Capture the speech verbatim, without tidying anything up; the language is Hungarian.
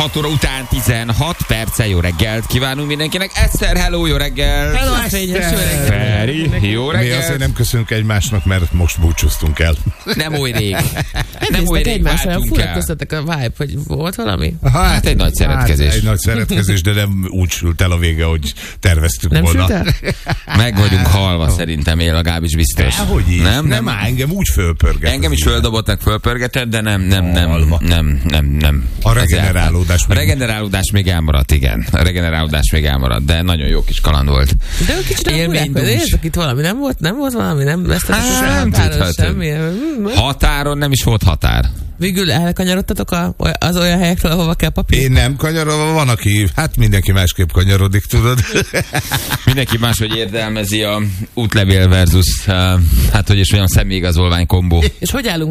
hat óra után tizenhat perccel jó reggelt kívánunk mindenkinek. Eszter, hello, jó reggel! Hello, Eszter! Feri, jó reggel! Mi azért nem köszönünk egymásnak, mert most búcsúztunk el. Nem oly rég. Nem Nem oly rég egymásra, váltunk fura el. köztetek a vibe, hogy volt valami? Hát egy nagy szeretkezés. Hát egy nagy szeretkezés, de nem úgy sült el a vége, hogy terveztük Nem volna. sült el? Meg vagyunk halva, szerintem él, legalábbis biztos. Hogy is? Nem, Nem, nem. nem, engem úgy fölpörget. Engem az is ilyen. földobott, meg fölpörgetett, de nem, nem, nem, Alma. nem, nem, nem. A regenerálódás A még- regenerálódás még elmaradt, igen. A regenerálódás még elmaradt, de nagyon jó kis kaland volt. De ők kicsit nem Élmény furák, dús. érzek itt valami, nem volt, nem volt valami, nem vesztetek Hát, nem határon tudhatod. semmi. Hm, Határon nem is volt határ. Végül elkanyarodtatok a, az olyan helyekről, ahova kell papír? Én nem kanyarodva, van, aki, hát mindenki másképp kanyarodik, tudod. Mindenki máshogy érdelmezi a útlevél versus, uh, hát hogy is olyan személyigazolvány kombó. És hogy állunk